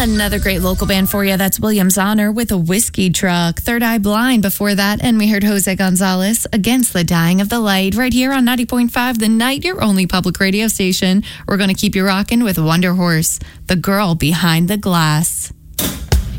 Another great local band for you. That's Williams Honor with a Whiskey Truck. Third Eye Blind before that. And we heard Jose Gonzalez, Against the Dying of the Light, right here on 90.5 The Night, your only public radio station. We're going to keep you rocking with Wonder Horse, The Girl Behind the Glass.